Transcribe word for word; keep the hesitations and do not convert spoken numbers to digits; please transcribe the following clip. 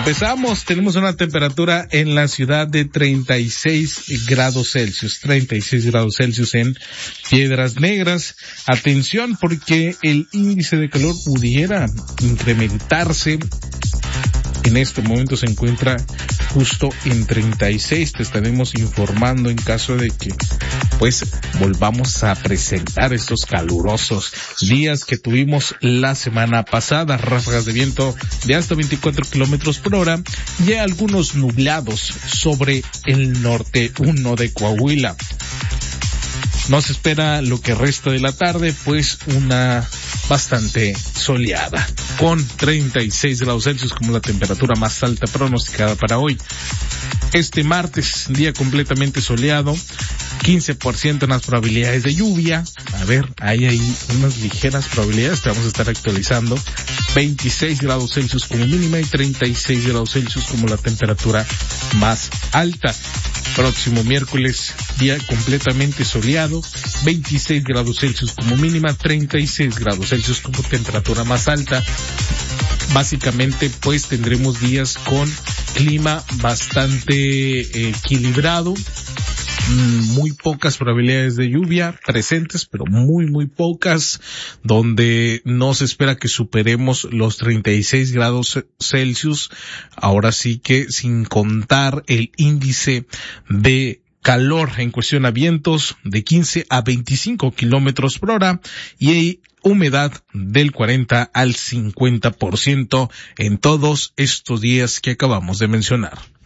Empezamos, tenemos una temperatura en la ciudad de treinta y seis grados Celsius, treinta y seis grados Celsius en Piedras Negras. Atención porque el índice de calor pudiera incrementarse. En este momento se encuentra justo en treinta y seis. Te estaremos informando en caso de que pues volvamos a presentar estos calurosos días que tuvimos la semana pasada. Ráfagas de viento de hasta veinticuatro kilómetros por hora y algunos nublados sobre el norte uno de Coahuila. Nos espera lo que resta de la tarde, pues una bastante soleada, con treinta y seis grados Celsius como la temperatura más alta pronosticada para hoy. Este martes, día completamente soleado, quince por ciento en las probabilidades de lluvia. A ver, hay ahí unas ligeras probabilidades que vamos a estar actualizando. veintiséis grados Celsius como mínima y treinta y seis grados Celsius como la temperatura más alta. Próximo miércoles, día completamente soleado, veintiséis grados Celsius como mínima, treinta y seis grados Celsius como temperatura más alta. Básicamente, pues tendremos días con clima bastante eh, equilibrado. Muy pocas probabilidades de lluvia presentes, pero muy, muy pocas, donde no se espera que superemos los treinta y seis grados Celsius. Ahora sí que sin contar el índice de calor en cuestión a vientos de quince a veinticinco kilómetros por hora y hay humedad del cuarenta al cincuenta por ciento en todos estos días que acabamos de mencionar.